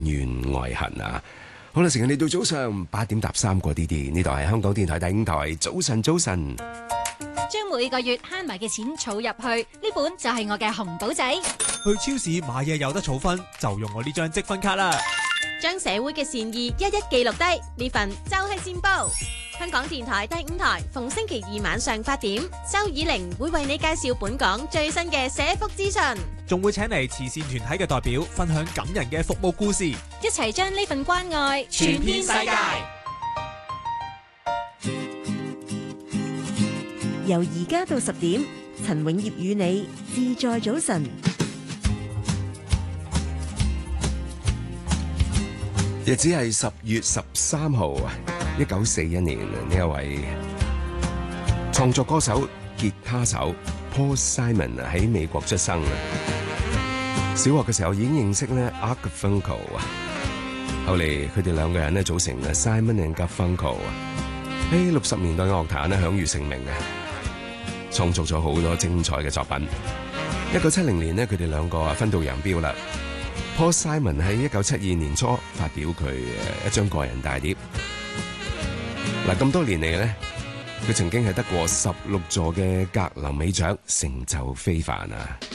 願外行啊！好啦，時間嚟到早上8點搭3個 DD， 呢度係香港電台第5台，早晨早晨。 將每個月慳埋嘅錢儲入去，呢本就係我嘅紅簿仔。 去超市買嘢有得儲分，就用我呢張積分卡啦。 將社會嘅善意一一記錄低，呢份就係善報。香港電台第5台，逢星期2晚上8點，周以玲會為你介紹本港最新嘅社福資訊， 仲會請嚟慈善團體嘅代表分享感人嘅服務故事， 一齊將呢份關愛傳遍世界。 由而家到10點，陳永業與你自在早晨。 日子係10月13號，1941年，呢一位創作歌手、吉他手 Paul Simon 喺美國出生。小學嘅時候已經認識咧 Art Garfunkel 啊，後嚟佢哋兩個人咧組成 Simon and Garfunkel 啊，喺60年代嘅樂壇咧享譽盛名嘅，創作咗好多精彩嘅作品。1970年咧，佢哋兩個分道揚鑣啦。Paul Simon 喺1972年初發表佢一張個人大碟。嗱，咁多年嚟咧，佢曾經係得過16座嘅格林美獎，成就非凡啊！